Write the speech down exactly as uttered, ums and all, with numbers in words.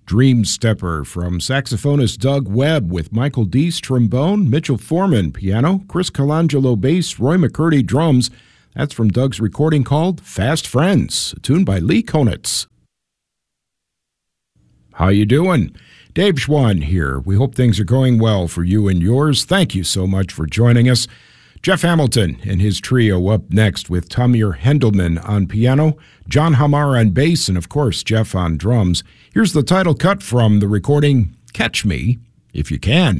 Dream Stepper from saxophonist Doug Webb with Michael Deese trombone, Mitchell Foreman piano, Chris Colangelo bass, Roy McCurdy drums. That's from Doug's recording called Fast Friends, a tune by Lee Konitz. How you doing? Dave Schwann here. We hope things are going well for you and yours. Thank you so much for joining us. Jeff Hamilton and his trio up next with Tamir Hendelman on piano, John Hamar on bass, and of course Jeff on drums. Here's the title cut from the recording Catch Me If You Can.